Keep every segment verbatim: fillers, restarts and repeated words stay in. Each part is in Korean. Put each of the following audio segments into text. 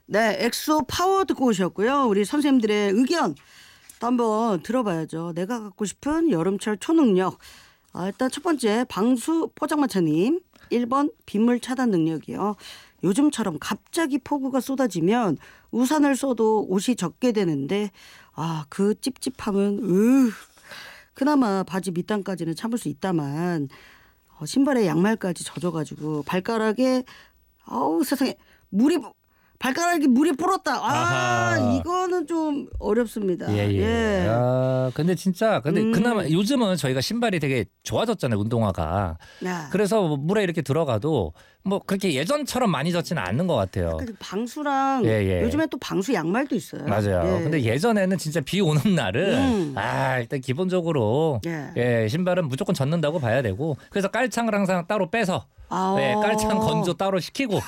네, 엑소 파워 듣고 오셨고요. 우리 선생님들의 의견 또 한번 들어봐야죠. 내가 갖고 싶은 여름철 초능력. 아, 일단 첫 번째 방수 포장마차님. 일 번 빗물 차단 능력이요. 요즘처럼 갑자기 폭우가 쏟아지면 우산을 써도 옷이 젖게 되는데 아, 그 찝찝함은 으. 그나마 바지 밑단까지는 참을 수 있다만 어, 신발에 양말까지 젖어가지고 발가락에 아우 세상에 물이 발가락이 물이 불었다. 아 아하. 이거는 좀 어렵습니다. 예, 예. 예. 아, 근데 진짜 근데 음. 그나마 요즘은 저희가 신발이 되게 좋아졌잖아요, 운동화가. 야. 그래서 물에 이렇게 들어가도 뭐 그렇게 예전처럼 많이 젖지는 않는 것 같아요. 그 방수랑 예, 예. 요즘에 또 방수 양말도 있어요. 맞아요. 예. 근데 예전에는 진짜 비 오는 날은 음. 아 일단 기본적으로 예. 예, 신발은 무조건 젖는다고 봐야 되고 그래서 깔창을 항상 따로 빼서 아, 예, 깔창 건조 따로 시키고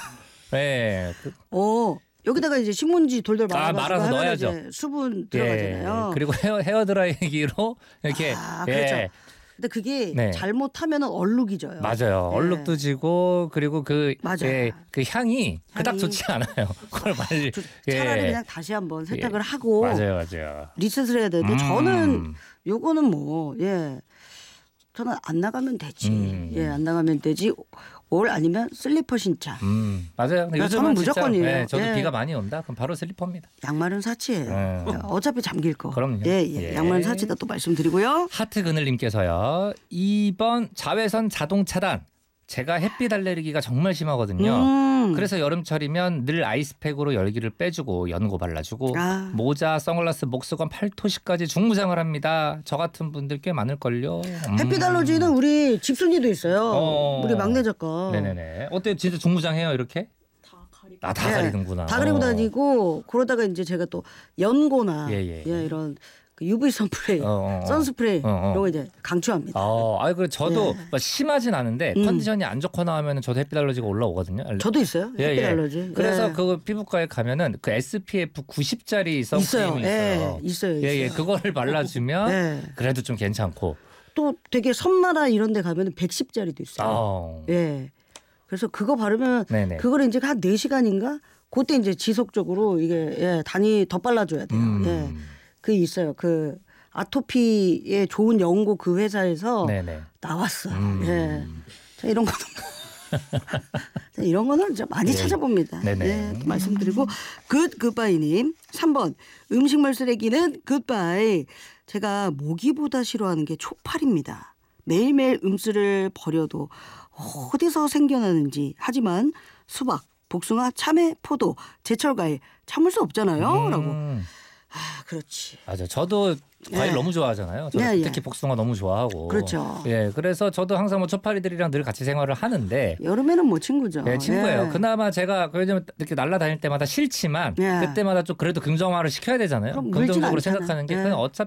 예, 그- 어 여기다가 이제 신문지 돌돌 아, 말아가지고 말아서 하면 넣어야죠. 이제 수분 예, 들어가잖아요. 그리고 헤어 헤어 드라이기로 이렇게 아, 그렇죠. 예, 근데 그게 네. 잘못하면 얼룩이 져요. 맞아요. 예. 얼룩도 지고 그리고 그, 맞아요. 예, 그 향이 그닥 향이. 좋지 않아요. 그걸 빨리 저- 예. 차라리 그냥 다시 한번 세탁을 하고 맞아요, 맞아요. 리셋을 해야 되는데 음. 저는 요거는 뭐 예. 저는 안 나가면 되지. 음. 예, 안 나가면 되지. 올 아니면 슬리퍼 신자. 음, 맞아요. 근데 아, 요즘은 저는 진짜, 무조건이에요. 예, 저도 예. 비가 많이 온다. 그럼 바로 슬리퍼입니다. 양말은 사치예요. 음. 예, 어차피 잠길 거. 그럼요. 예, 예. 예. 양말은 사치다 또 말씀드리고요. 하트 그늘님께서요. 이 번 자외선 자동 차단. 제가 햇빛 알레르기가 정말 심하거든요. 음. 그래서 여름철이면 늘 아이스팩으로 열기를 빼주고 연고 발라주고 아. 모자, 선글라스, 목수건, 팔토시까지 중무장을 합니다. 저 같은 분들 꽤 많을걸요. 음. 햇빛 알러지는 우리 집순이도 있어요. 어. 우리 막내 작가. 네네네. 어때요? 진짜 중무장해요 이렇게? 다 가리고 아, 다 네. 가리는구나. 다 가리고 어. 다니고 그러다가 이제 제가 또 연고나 예, 예. 예, 이런 그 유브이 선프레이, 어, 어, 어. 선스프레이 어, 어. 이런 거 이제 강추합니다. 어, 아이 그 저도 예. 뭐 심하진 않은데 음. 컨디션이 안 좋거나 하면은 저도 햇빛 알러지가 올라오거든요. 알레- 저도 있어요. 예, 햇빛 예. 알러지. 그래서 예. 그 피부과에 가면은 그 에스피에프 구십짜리 있어요. 선크림이 예, 있어요. 있어요. 예, 예. 있어요. 그거를 발라주면 예. 그래도 좀 괜찮고. 또 되게 섬나라 이런 데 가면 백십짜리도 있어요. 어. 예. 그래서 그거 바르면 네네. 그거를 이제 한 네 시간인가 그때 이제 지속적으로 이게 예, 단위 더 발라줘야 돼요. 음. 예. 그 있어요. 그 아토피에 좋은 연고 그 회사에서 네네. 나왔어. 음. 예. 자, 이런 거는 자, 이런 거는 좀 많이 예. 찾아봅니다. 네네. 예, 또 말씀드리고 굿 굿바이님 삼 번 음식물 쓰레기는 굿바이. 제가 모기보다 싫어하는 게 초파리입니다. 매일매일 음수를 버려도 어디서 생겨나는지. 하지만 수박, 복숭아, 참외, 포도, 제철 과일 참을 수 없잖아요. 라고. 음. 아 그렇지. 맞아. 저도 과일 예. 너무 좋아하잖아요. 저도 예, 예. 특히 복숭아 너무 좋아하고. 그렇죠. 예, 그래서 저도 항상 뭐 초파리들이랑 늘 같이 생활을 하는데. 여름에는 뭐 친구죠. 예, 친구예요. 예. 그나마 제가 왜냐면 이렇게 날아다닐 때마다 싫지만 예. 그때마다 좀 그래도 긍정화를 시켜야 되잖아요. 그럼 물진 긍정적으로 않잖아요. 생각하는 게 예. 그냥 어차피